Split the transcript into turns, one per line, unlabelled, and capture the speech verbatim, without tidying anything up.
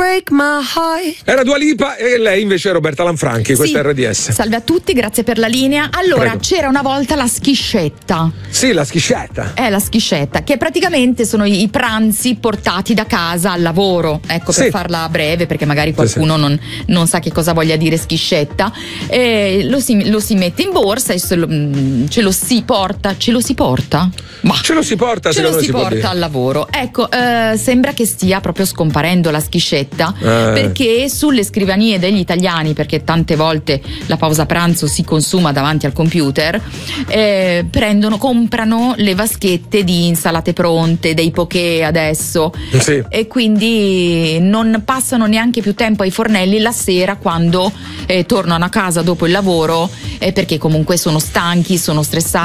break my heart.
Era Dua Lipa e lei invece è Roberta Lanfranchi, questa
Sì.
è R D S.
Salve a tutti, grazie per la linea. Allora,
Prego.
c'era una volta la schiscetta.
Sì, la schiscetta.
È la schiscetta, che praticamente sono i pranzi portati da casa al lavoro. Ecco, per
Sì.
farla breve, perché magari
Sì,
qualcuno non, non sa che cosa voglia dire schiscetta. Eh, lo, si, lo si mette in borsa e se lo- mm, ce lo si porta. Ce lo si porta? Ma
Ce lo si porta,
ce lo
secondo me
si
si può
porta
dire.
al lavoro. Ecco, eh, sembra che stia proprio scomparendo la schiscetta,
Eh.
perché sulle scrivanie degli italiani, perché tante volte la pausa pranzo si consuma davanti al computer, eh, prendono, comprano le vaschette di insalate pronte, dei poké adesso,
Sì.
e quindi non passano neanche più tempo ai fornelli la sera quando eh, tornano a casa dopo il lavoro, eh, perché comunque sono stanchi, sono stressati.